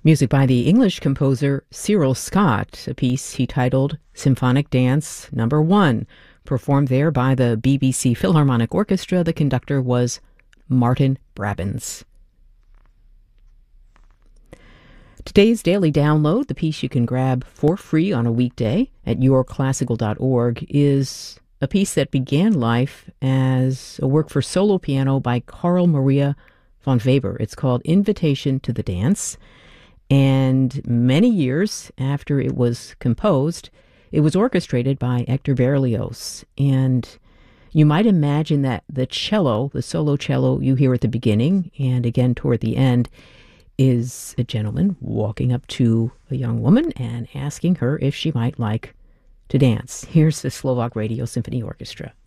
Music by the English composer Cyril Scott, a piece he titled Symphonic Dance Number 1, performed there by the BBC Philharmonic Orchestra. The conductor was Martin Brabants. Today's daily download, the piece you can grab for free on a weekday at yourclassical.org, is a piece that began life as a work for solo piano by Carl Maria von Weber. It's called Invitation to the Dance. And many years after it was composed, it was orchestrated by Hector Berlioz. And you might imagine that the cello, the solo cello you hear at the beginning and again toward the end, is a gentleman walking up to a young woman and asking her if she might like to dance. Here's the Slovak Radio Symphony Orchestra.